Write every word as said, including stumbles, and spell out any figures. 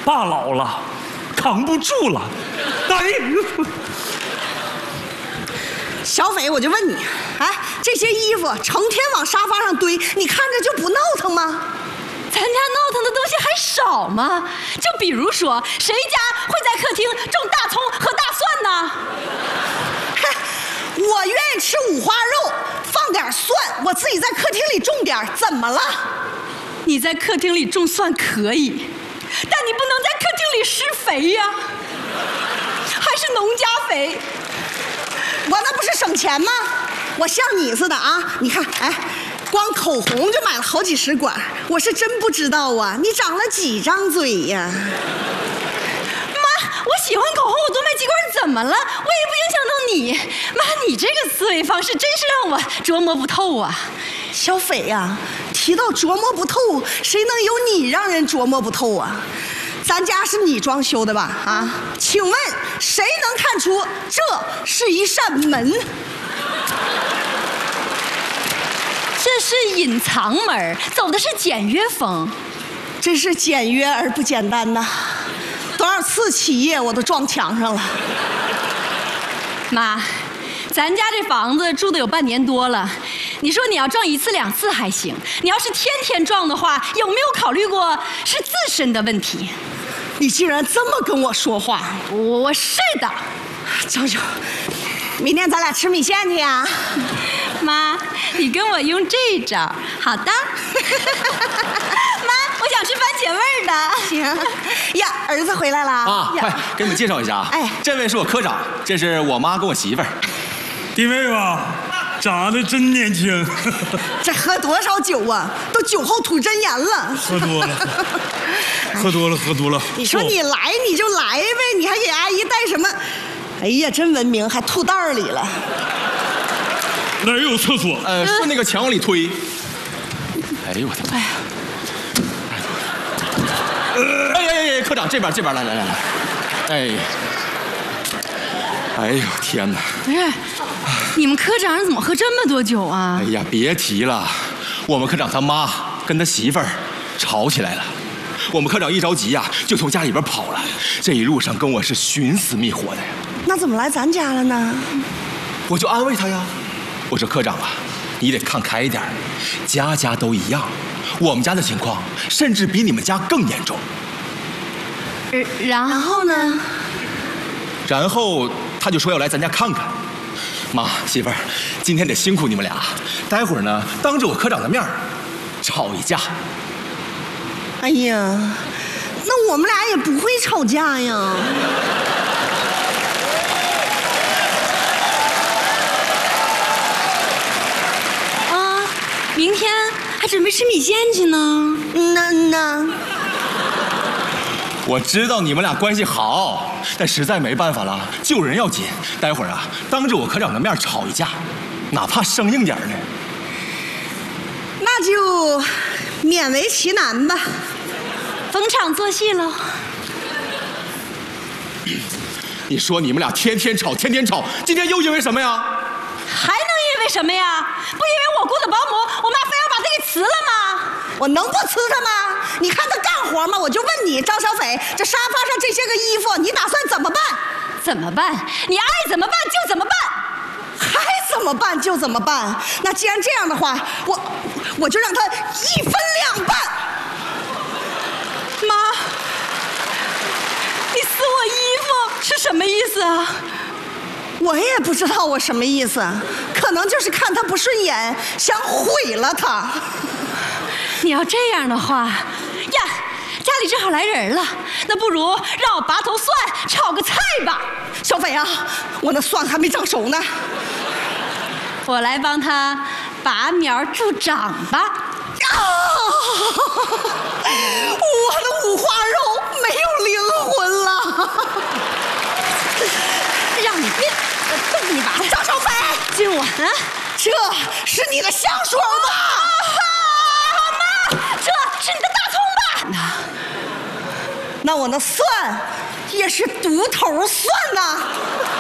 爸老了，扛不住了。哎， 小斐，我就问你，哎，这些衣服成天往沙发上堆，你看着就不闹腾吗？ 咱家闹腾的东西还少吗？就比如说，谁家会在客厅种大葱和大蒜呢？ 我愿意吃五花肉，放点蒜，我自己在客厅里种点，怎么了？ 你在客厅里种蒜可以，但你不能在客厅里施肥呀，还是农家肥。 我那不是省钱吗？我像你似的啊！你看，哎，光口红就买了好几十管，我是真不知道啊！你长了几张嘴呀？ 妈，我喜欢口红，我多买几管怎么了？我也不影响到你。妈，你这个思维方式真是让我琢磨不透啊！ 小斐呀，提到琢磨不透，谁能有你让人琢磨不透啊？咱家是你装修的吧？啊，请问谁能看出这是一扇门？ 这是隐藏门，走的是简约风。 真是简约而不简单呐！多少次起夜我都撞墙上了。 妈，咱家这房子住的有半年多了，你说你要撞一次两次还行，你要是天天撞的话，有没有考虑过是自身的问题？ 你竟然这么跟我说话！ 我我是的。 周周，明天咱俩吃米线去呀？ 妈，你跟我用这招。好的。妈，我想吃番茄味儿的。 行。呀，儿子回来了啊！快给你们介绍一下啊！ 哎， 这位是我科长，这是我妈跟我媳妇儿。 弟妹吧，长得真年轻。 这喝多少酒啊？都酒后吐真言了。 喝多了，喝多了，喝多了。 你说你来你就来呗，你还给阿姨带什么？哎呀，真文明，还吐袋里了。 哪儿有厕所？ 呃，顺那个墙往里推。哎呦我的妈！哎呀！哎哎哎，科长这边这边来来来来。哎。哎呦天哪！ 不是，你们科长怎么喝这么多酒啊？ 哎呀，别提了，我们科长他妈跟他媳妇儿吵起来了。我们科长一着急呀、啊，就从家里边跑了。这一路上跟我是寻死觅活的呀。 那怎么来咱家了呢？ 我就安慰他呀，我说科长啊，你得看开一点，家家都一样，我们家的情况甚至比你们家更严重。 然后呢？ 然后他就说要来咱家看看。妈，媳妇儿，今天得辛苦你们俩，待会儿呢，当着我科长的面吵一架。 哎呀，那我们俩也不会吵架呀。 啊，明天还准备吃米线去呢。 嗯呐嗯呐。 我知道你们俩关系好，但实在没办法了，救人要紧。待会儿啊，当着我科长的面吵一架，哪怕生硬点呢。 那就勉为其难吧， 逢场作戏喽。 你说你们俩天天吵，天天吵，今天又因为什么呀？ 还能因为什么呀？不因为我雇的保姆，我妈非要把她给辞了吗？ 我能不辞她吗？你看她干活吗？我就问你，张小斐，这沙发上这些个衣服，你打算怎么办？ 怎么办？你爱怎么办就怎么办。 还怎么办就怎么办？那既然这样的话，我我就让他一分两半。 妈，你撕我衣服是什么意思啊？ 我也不知道我什么意思，可能就是看他不顺眼，想毁了他。 你要这样的话呀，家里正好来人了，那不如让我拔头蒜炒个菜吧。 小斐啊，我那蒜还没长熟呢， 我来帮他拔苗助长吧。 啊！我的五花肉没有灵魂了。 让你变，我揍你拔！ 张小斐， 今晚啊， 这是你的香水吧？ 啊，妈，这是你的大葱吧？ 那我那蒜也是独头蒜呐。